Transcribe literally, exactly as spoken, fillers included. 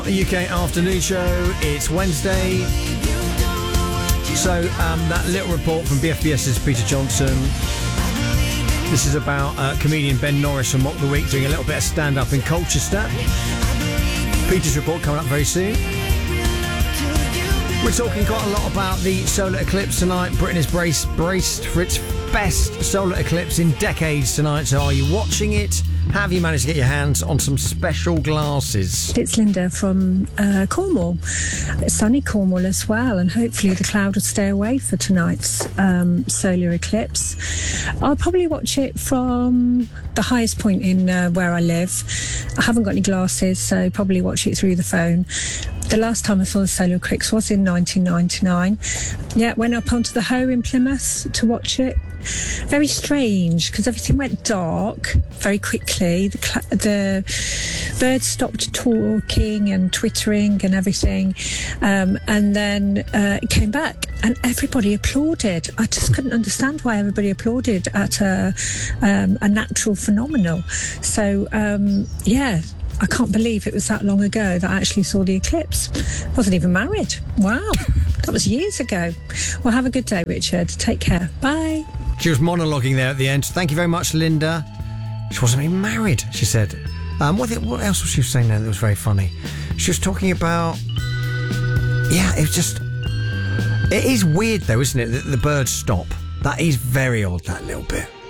The U K afternoon show. It's Wednesday. So um, that little report from B F B S's Peter Johnson. This is about uh, comedian Ben Norris from Mock the Week doing a little bit of stand-up in Colchester. Peter's report coming up very soon. We're talking quite a lot about the solar eclipse tonight. Britain is braced, braced for its best solar eclipse in decades tonight. So are you watching it? Have you managed to get your hands on some special glasses? It's Linda from uh, Cornwall. It's sunny Cornwall as well, and hopefully the cloud will stay away for tonight's um, solar eclipse. I'll probably watch it from the highest point in uh, where I live. I haven't got any glasses, so probably watch it through the phone. The last time I saw the solar eclipse was in nineteen ninety-nine. Yeah, went up onto the Hoe in Plymouth to watch it. Very strange, because everything went dark very quickly. The, cl- the birds stopped talking and twittering and everything. Um, and then uh, it came back and everybody applauded. I just couldn't understand why everybody applauded at a, um, a natural phenomenon. So, um, yeah. I can't believe it was that long ago that I actually saw the eclipse. I wasn't even married. Wow. That was years ago. Well, have a good day, Richard. Take care. Bye. She was monologuing there at the end. Thank you very much, Linda. She wasn't even married, she said. Um, what, what else was she saying there that was very funny? She was talking about... Yeah, it was just... It is weird, though, isn't it, that the birds stop. That is very odd, that little bit.